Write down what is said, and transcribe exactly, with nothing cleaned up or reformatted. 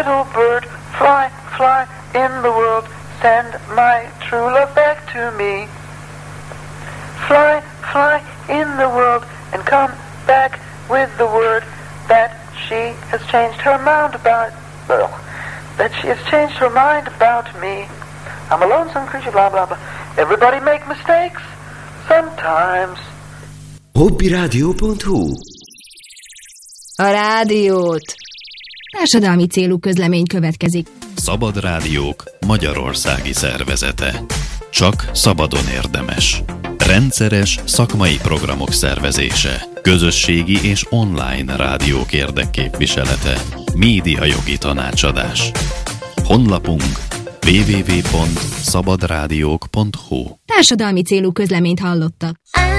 little bird, fly, fly in the world, send my true love back to me. Fly, fly in the world, and come back with the word that she has changed her mind about, well, that she has changed her mind about me. I'm a lonesome creature, blah, blah, blah. Everybody make mistakes, sometimes. hobbiradio pont hu A rádiót. Társadalmi célú közlemény következik. Szabad Rádiók magyarországi szervezete. Csak szabadon érdemes. Rendszeres szakmai programok szervezése. Közösségi és online rádiók érdekképviselete. Médiajogi tanácsadás. Honlapunk double-u double-u double-u pont szabadrádiók pont hu. Társadalmi célú közleményt hallottak.